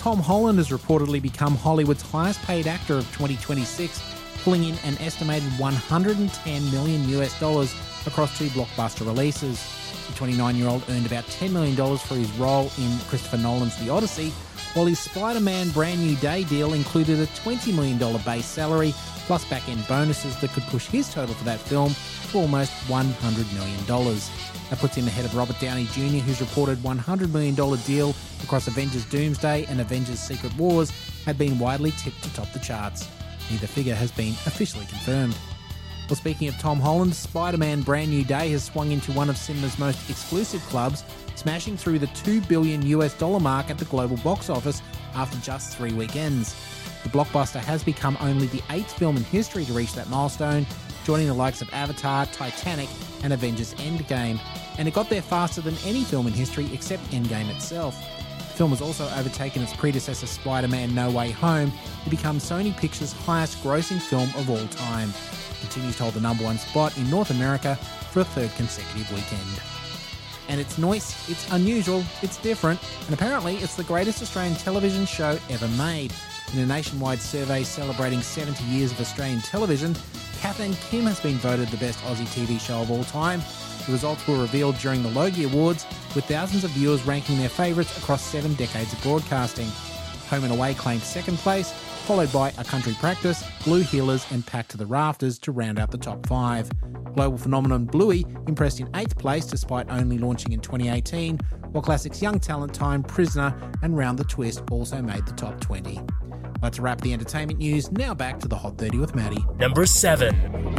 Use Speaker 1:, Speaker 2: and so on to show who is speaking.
Speaker 1: Tom Holland has reportedly become Hollywood's highest paid actor of 2026, pulling in an estimated $110 million across 2 blockbuster releases. The 29-year-old earned about $10 million for his role in Christopher Nolan's The Odyssey, while his Spider-Man Brand New Day deal included a $20 million base salary, plus back-end bonuses that could push his total for that film to almost $100 million. That puts him ahead of Robert Downey Jr., whose reported $100 million deal across Avengers Doomsday and Avengers Secret Wars had been widely tipped to top the charts. Neither figure has been officially confirmed. Well, speaking of Tom Holland, Spider-Man Brand New Day has swung into one of cinema's most exclusive clubs, smashing through the $2 billion mark at the global box office after just 3 weekends. The blockbuster has become only the 8th film in history to reach that milestone, joining the likes of Avatar, Titanic, and Avengers Endgame, and it got there faster than any film in history except Endgame itself. The film has also overtaken its predecessor Spider-Man No Way Home to become Sony Pictures' highest grossing film of all time. It continues to hold the number 1 spot in North America for a 3rd consecutive weekend. And it's nice, it's unusual, it's different, and apparently it's the greatest Australian television show ever made. In a nationwide survey celebrating 70 years of Australian television, Kath and Kim has been voted the best Aussie TV show of all time. The results were revealed during the Logie Awards, with thousands of viewers ranking their favourites across 7 decades of broadcasting. Home and Away claimed 2nd place, followed by A Country Practice, Blue Heelers and Packed to the Rafters to round out the top 5. Global phenomenon Bluey impressed in 8th place despite only launching in 2018, while classics Young Talent Time, Prisoner and Round the Twist also made the top 20. That's a wrap the entertainment news. Now back to the Hot 30 with Maddie.
Speaker 2: Number 7.